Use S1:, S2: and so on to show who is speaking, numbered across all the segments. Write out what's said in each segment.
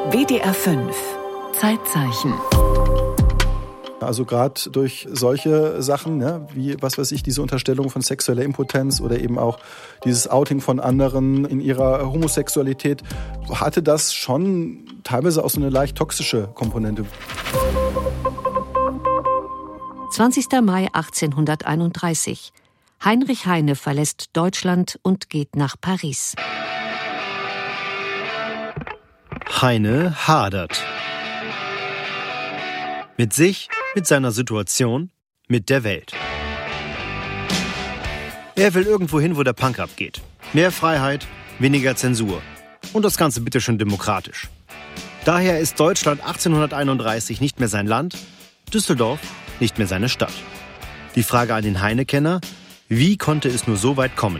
S1: WDR 5 Zeitzeichen.
S2: Also gerade durch solche Sachen, ne, wie, was weiß ich, diese Unterstellung von sexueller Impotenz oder eben auch dieses Outing von anderen in ihrer Homosexualität, hatte das schon teilweise auch so eine leicht toxische Komponente.
S3: 20. Mai 1831. Heinrich Heine verlässt Deutschland und geht nach Paris.
S4: Heine hadert. Mit sich, mit seiner Situation, mit der Welt. Er will irgendwo hin, wo der Punk abgeht. Mehr Freiheit, weniger Zensur. Und das Ganze bitte schön demokratisch. Daher ist Deutschland 1831 nicht mehr sein Land, Düsseldorf nicht mehr seine Stadt. Die Frage an den Heine-Kenner: Wie konnte es nur so weit kommen?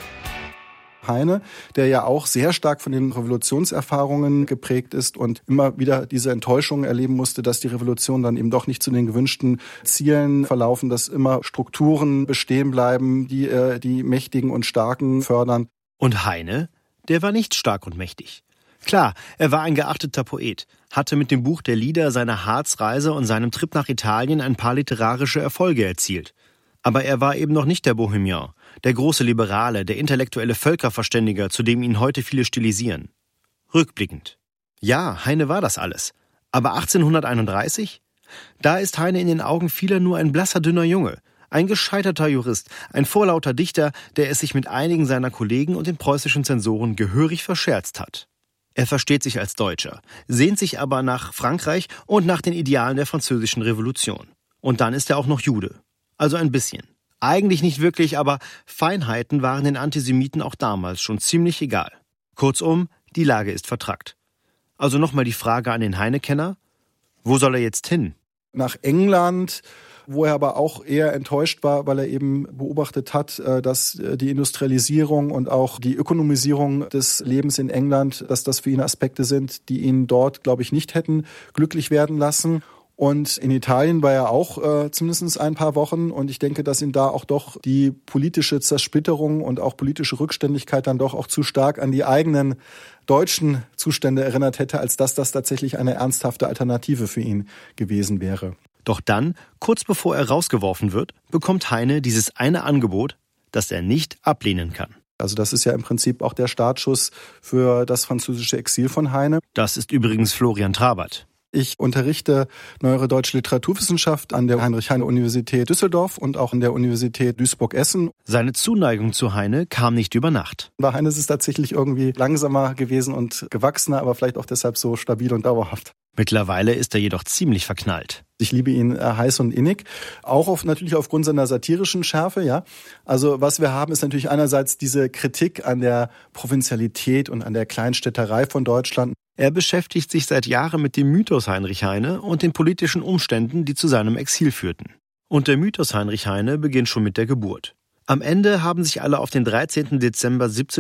S2: Heine, der ja auch sehr stark von den Revolutionserfahrungen geprägt ist und immer wieder diese Enttäuschung erleben musste, dass die Revolution dann eben doch nicht zu den gewünschten Zielen verlaufen, dass immer Strukturen bestehen bleiben, die die Mächtigen und Starken fördern.
S4: Und Heine, der war nicht stark und mächtig. Klar, er war ein geachteter Poet, hatte mit dem Buch der Lieder, seiner Harzreise und seinem Trip nach Italien ein paar literarische Erfolge erzielt. Aber er war eben noch nicht der Bohemian, der große Liberale, der intellektuelle Völkerverständiger, zu dem ihn heute viele stilisieren. Rückblickend. Ja, Heine war das alles. Aber 1831? Da ist Heine in den Augen vieler nur ein blasser, dünner Junge, ein gescheiterter Jurist, ein vorlauter Dichter, der es sich mit einigen seiner Kollegen und den preußischen Zensoren gehörig verscherzt hat. Er versteht sich als Deutscher, sehnt sich aber nach Frankreich und nach den Idealen der französischen Revolution. Und dann ist er auch noch Jude. Also ein bisschen. Eigentlich nicht wirklich, aber Feinheiten waren den Antisemiten auch damals schon ziemlich egal. Kurzum, die Lage ist vertrackt. Also nochmal die Frage an den Heine-Kenner: Wo soll er jetzt hin?
S2: Nach England, wo er aber auch eher enttäuscht war, weil er eben beobachtet hat, dass die Industrialisierung und auch die Ökonomisierung des Lebens in England, dass das für ihn Aspekte sind, die ihn dort, glaube ich, nicht hätten glücklich werden lassen. Und in Italien war er auch zumindest ein paar Wochen. Und ich denke, dass ihn da auch doch die politische Zersplitterung und auch politische Rückständigkeit dann doch auch zu stark an die eigenen deutschen Zustände erinnert hätte, als dass das tatsächlich eine ernsthafte Alternative für ihn gewesen wäre.
S4: Doch dann, kurz bevor er rausgeworfen wird, bekommt Heine dieses eine Angebot, das er nicht ablehnen kann.
S2: Also das ist ja im Prinzip auch der Startschuss für das französische Exil von Heine.
S4: Das ist übrigens Florian Trabert.
S2: Ich unterrichte Neuere Deutsche Literaturwissenschaft an der Heinrich-Heine-Universität Düsseldorf und auch an der Universität Duisburg-Essen.
S4: Seine Zuneigung zu Heine kam nicht über Nacht.
S2: Bei Heine ist es tatsächlich irgendwie langsamer gewesen und gewachsener, aber vielleicht auch deshalb so stabil und dauerhaft.
S4: Mittlerweile ist er jedoch ziemlich verknallt.
S2: Ich liebe ihn heiß und innig, auch natürlich aufgrund seiner satirischen Schärfe, ja. Also was wir haben, ist natürlich einerseits diese Kritik an der Provinzialität und an der Kleinstädterei von Deutschland.
S4: Er beschäftigt sich seit Jahren mit dem Mythos Heinrich Heine und den politischen Umständen, die zu seinem Exil führten. Und der Mythos Heinrich Heine beginnt schon mit der Geburt. Am Ende haben sich alle auf den 13. Dezember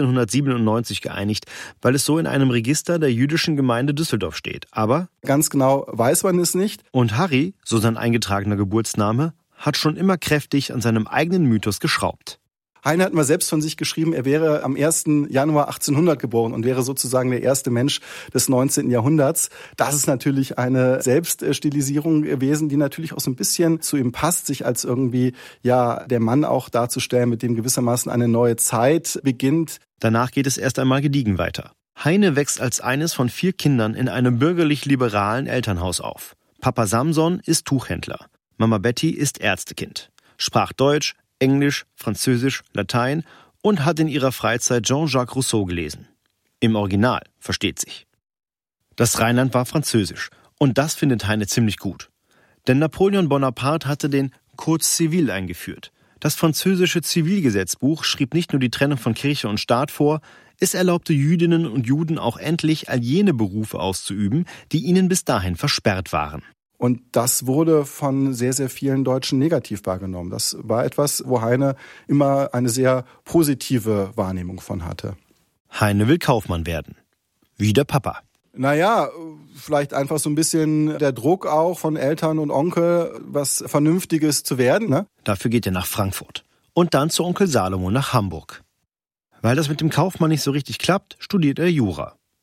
S4: 1797 geeinigt, weil es so in einem Register der jüdischen Gemeinde Düsseldorf steht. Aber
S2: ganz genau weiß man es nicht.
S4: Und Harry, so sein eingetragener Geburtsname, hat schon immer kräftig an seinem eigenen Mythos geschraubt.
S2: Heine hat mal selbst von sich geschrieben, er wäre am 1. Januar 1800 geboren und wäre sozusagen der erste Mensch des 19. Jahrhunderts. Das ist natürlich eine Selbststilisierung gewesen, die natürlich auch so ein bisschen zu ihm passt, sich als irgendwie ja der Mann auch darzustellen, mit dem gewissermaßen eine neue Zeit beginnt.
S4: Danach geht es erst einmal gediegen weiter. Heine wächst als eines von 4 Kindern in einem bürgerlich-liberalen Elternhaus auf. Papa Samson ist Tuchhändler. Mama Betty ist Ärztekind. Sprach Deutsch, Englisch, Französisch, Latein und hat in ihrer Freizeit Jean-Jacques Rousseau gelesen. Im Original, versteht sich. Das Rheinland war französisch und das findet Heine ziemlich gut. Denn Napoleon Bonaparte hatte den Code Civil eingeführt. Das französische Zivilgesetzbuch schrieb nicht nur die Trennung von Kirche und Staat vor, es erlaubte Jüdinnen und Juden auch endlich all jene Berufe auszuüben, die ihnen bis dahin versperrt waren.
S2: Und das wurde von sehr, sehr vielen Deutschen negativ wahrgenommen. Das war etwas, wo Heine immer eine sehr positive Wahrnehmung von hatte.
S4: Heine will Kaufmann werden. Wie der Papa.
S2: Naja, vielleicht einfach so ein bisschen der Druck auch von Eltern und Onkel, was Vernünftiges zu werden, ne?
S4: Dafür geht er nach Frankfurt. Und dann zu Onkel Salomo nach Hamburg. Weil das mit dem Kaufmann nicht so richtig klappt, studiert er Jura.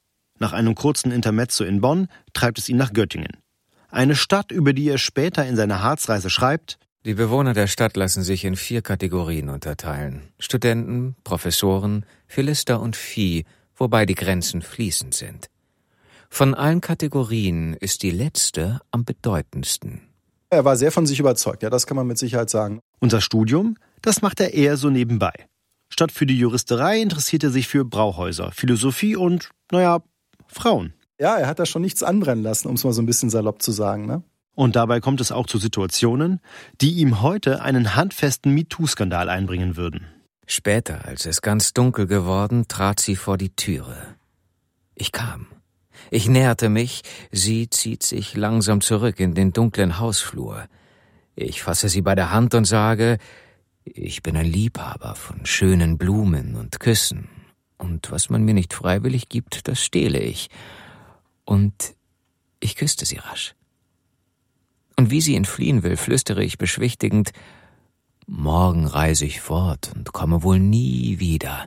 S4: Nach einem kurzen Intermezzo in Bonn treibt es ihn nach Göttingen. Eine Stadt, über die er später in seiner Harzreise schreibt:
S5: Die Bewohner der Stadt lassen sich in 4 Kategorien unterteilen. Studenten, Professoren, Philister und Vieh, wobei die Grenzen fließend sind. Von allen Kategorien ist die letzte am bedeutendsten.
S2: Er war sehr von sich überzeugt, ja, das kann man mit Sicherheit sagen.
S4: Unser Studium, das macht er eher so nebenbei. Statt für die Juristerei interessiert er sich für Brauhäuser, Philosophie und, Frauen.
S2: Ja, er hat da schon nichts anbrennen lassen, um es mal so ein bisschen salopp zu sagen, ne?
S4: Und dabei kommt es auch zu Situationen, die ihm heute einen handfesten MeToo-Skandal einbringen würden.
S5: Später, als es ganz dunkel geworden, trat sie vor die Türe. Ich kam. Ich näherte mich, sie zieht sich langsam zurück in den dunklen Hausflur. Ich fasse sie bei der Hand und sage: Ich bin ein Liebhaber von schönen Blumen und Küssen. Und was man mir nicht freiwillig gibt, das stehle ich. Und ich küsste sie rasch. Und wie sie entfliehen will, flüstere ich beschwichtigend: Morgen reise ich fort und komme wohl nie wieder.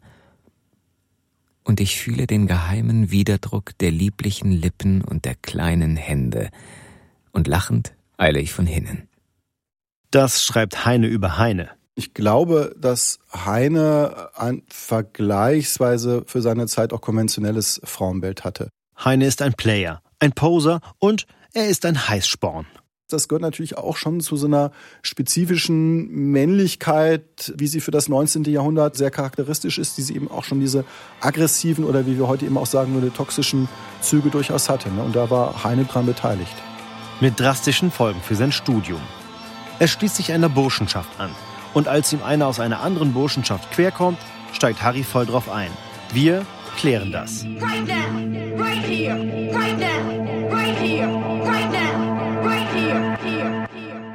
S5: Und ich fühle den geheimen Wiederdruck der lieblichen Lippen und der kleinen Hände. Und lachend eile ich von hinnen.
S4: Das schreibt Heine über Heine.
S2: Ich glaube, dass Heine ein vergleichsweise für seine Zeit auch konventionelles Frauenbild hatte.
S4: Heine ist ein Player, ein Poser und er ist ein Heißsporn.
S2: Das gehört natürlich auch schon zu so einer spezifischen Männlichkeit, wie sie für das 19. Jahrhundert sehr charakteristisch ist, die sie eben auch schon diese aggressiven oder wie wir heute eben auch sagen würde, toxischen Züge durchaus hatte. Und da war Heine dran beteiligt.
S4: Mit drastischen Folgen für sein Studium. Er schließt sich einer Burschenschaft an. Und als ihm einer aus einer anderen Burschenschaft querkommt, steigt Harry voll drauf ein. Wir klären das.
S6: Right now, right here, right now, right here, right now, right here, here.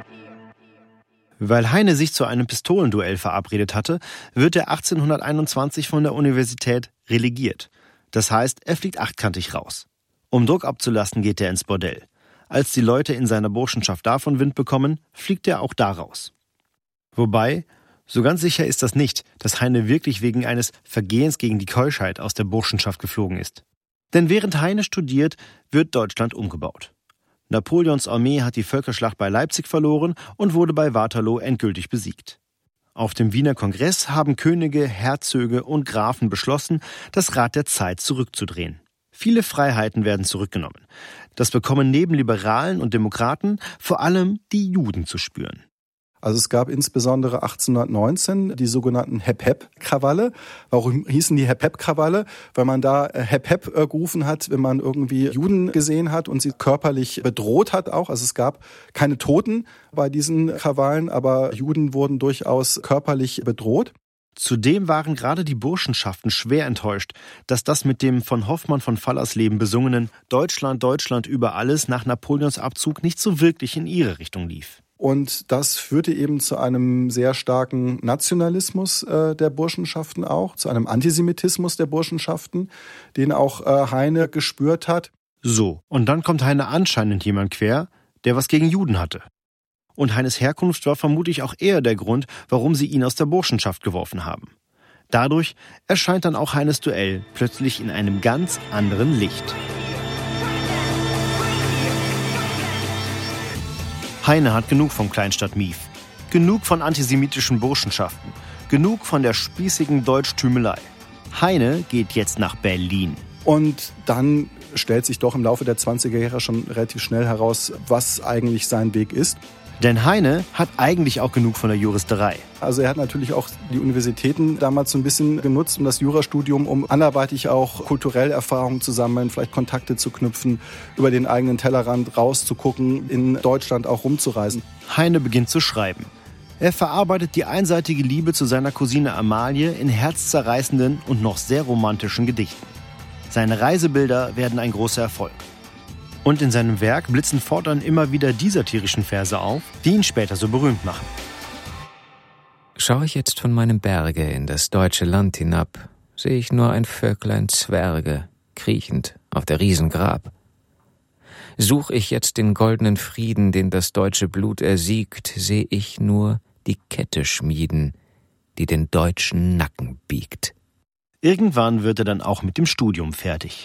S4: Weil Heine sich zu einem Pistolenduell verabredet hatte, wird er 1821 von der Universität relegiert. Das heißt, er fliegt achtkantig raus. Um Druck abzulassen, geht er ins Bordell. Als die Leute in seiner Burschenschaft davon Wind bekommen, fliegt er auch da raus. Wobei, so ganz sicher ist das nicht, dass Heine wirklich wegen eines Vergehens gegen die Keuschheit aus der Burschenschaft geflogen ist. Denn während Heine studiert, wird Deutschland umgebaut. Napoleons Armee hat die Völkerschlacht bei Leipzig verloren und wurde bei Waterloo endgültig besiegt. Auf dem Wiener Kongress haben Könige, Herzöge und Grafen beschlossen, das Rad der Zeit zurückzudrehen. Viele Freiheiten werden zurückgenommen. Das bekommen neben Liberalen und Demokraten vor allem die Juden zu spüren.
S2: Also es gab insbesondere 1819 die sogenannten Hep-Hep-Krawalle. Warum hießen die Hep-Hep-Krawalle? Weil man da Hep-Hep gerufen hat, wenn man irgendwie Juden gesehen hat und sie körperlich bedroht hat auch. Also es gab keine Toten bei diesen Krawallen, aber Juden wurden durchaus körperlich bedroht.
S4: Zudem waren gerade die Burschenschaften schwer enttäuscht, dass das mit dem von Hoffmann von Fallersleben besungenen Deutschland, Deutschland über alles nach Napoleons Abzug nicht so wirklich in ihre Richtung lief.
S2: Und das führte eben zu einem sehr starken Nationalismus der Burschenschaften auch, zu einem Antisemitismus der Burschenschaften, den auch Heine gespürt hat.
S4: So, und dann kommt Heine anscheinend jemand quer, der was gegen Juden hatte. Und Heines Herkunft war vermutlich auch eher der Grund, warum sie ihn aus der Burschenschaft geworfen haben. Dadurch erscheint dann auch Heines Duell plötzlich in einem ganz anderen Licht. Heine hat genug vom Kleinstadt-Mief, genug von antisemitischen Burschenschaften, genug von der spießigen Deutschtümelei. Heine geht jetzt nach Berlin.
S2: Und dann stellt sich doch im Laufe der 20er Jahre schon relativ schnell heraus, was eigentlich sein Weg ist.
S4: Denn Heine hat eigentlich auch genug von der Juristerei.
S2: Also er hat natürlich auch die Universitäten damals so ein bisschen genutzt, um das Jurastudium, um anderweitig auch kulturell Erfahrungen zu sammeln, vielleicht Kontakte zu knüpfen, über den eigenen Tellerrand rauszugucken, in Deutschland auch rumzureisen.
S4: Heine beginnt zu schreiben. Er verarbeitet die einseitige Liebe zu seiner Cousine Amalie in herzzerreißenden und noch sehr romantischen Gedichten. Seine Reisebilder werden ein großer Erfolg. Und in seinem Werk blitzen fortan immer wieder die satirischen Verse auf, die ihn später so berühmt machen.
S5: Schaue ich jetzt von meinem Berge in das deutsche Land hinab, sehe ich nur ein Völklein Zwerge, kriechend auf der Riesen Grab. Such ich jetzt den goldenen Frieden, den das deutsche Blut ersiegt, sehe ich nur die Kette schmieden, die den deutschen Nacken biegt.
S4: Irgendwann wird er dann auch mit dem Studium fertig.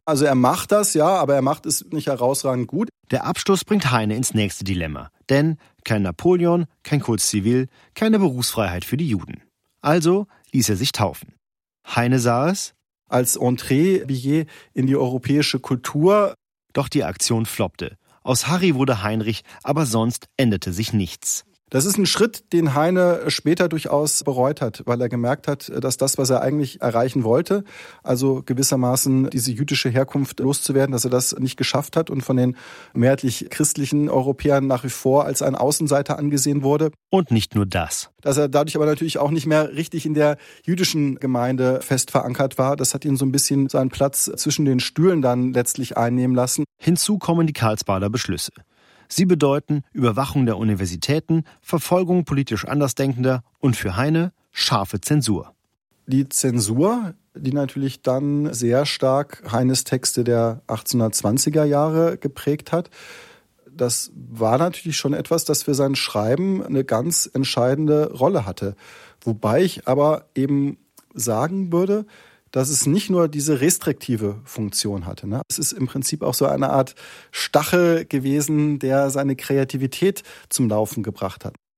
S2: Also er macht das, ja, aber er macht es nicht herausragend gut.
S4: Der Abschluss bringt Heine ins nächste Dilemma. Denn kein Napoleon, kein Code Civil, keine Berufsfreiheit für die Juden. Also ließ er sich taufen. Heine sah es
S2: als Entree-Billet in die europäische Kultur.
S4: Doch die Aktion floppte. Aus Harry wurde Heinrich, aber sonst änderte sich nichts.
S2: Das ist ein Schritt, den Heine später durchaus bereut hat, weil er gemerkt hat, dass das, was er eigentlich erreichen wollte, also gewissermaßen diese jüdische Herkunft loszuwerden, dass er das nicht geschafft hat und von den mehrheitlich christlichen Europäern nach wie vor als ein Außenseiter angesehen wurde.
S4: Und nicht nur das.
S2: Dass er dadurch aber natürlich auch nicht mehr richtig in der jüdischen Gemeinde fest verankert war. Das hat ihn so ein bisschen seinen Platz zwischen den Stühlen dann letztlich einnehmen lassen.
S4: Hinzu kommen die Karlsbader Beschlüsse. Sie bedeuten Überwachung der Universitäten, Verfolgung politisch Andersdenkender und für Heine scharfe Zensur.
S2: Die Zensur, die natürlich dann sehr stark Heines Texte der 1820er Jahre geprägt hat, das war natürlich schon etwas, das für sein Schreiben eine ganz entscheidende Rolle hatte. Wobei ich aber eben sagen würde, dass es nicht nur diese restriktive Funktion hatte. Es ist im Prinzip auch so eine Art Stachel gewesen, der seine Kreativität zum Laufen gebracht hat.